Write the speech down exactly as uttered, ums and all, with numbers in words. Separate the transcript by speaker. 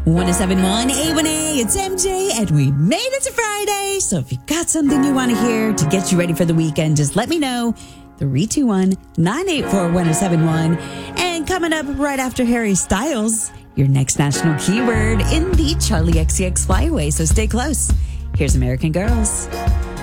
Speaker 1: ten seventy-one A one A, it's M J, and we made it to Friday. So if you've got something you want to hear to get you ready for the weekend, just let me know. three two one, nine eight four, one oh seven one. And coming up right after Harry Styles, your next national keyword in the Charlie X C X Flyaway. So stay close. Here's American Girls.